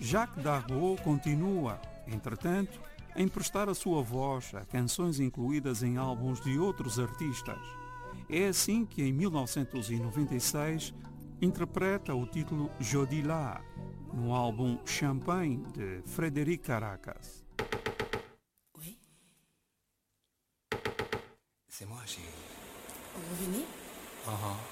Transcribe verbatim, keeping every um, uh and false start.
Jacques Dargaud continua, entretanto, a emprestar a sua voz a canções incluídas em álbuns de outros artistas. É assim que, em mil novecentos e noventa e seis, interpreta o título Jodi La, no álbum Champagne de Frédéric Caracas. Oui. C'est moi, chérie. Vous venez? Uh-huh.